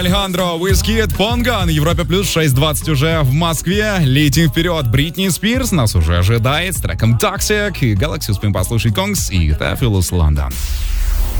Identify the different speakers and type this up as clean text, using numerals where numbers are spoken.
Speaker 1: Алехандро, Wizkid, Понга на Европе Плюс, 6:20 уже в Москве. Летим вперед. Бритни Спирс нас уже ожидает с треком Toxic. И Galaxy успеем послушать Kongs и Tefillus London.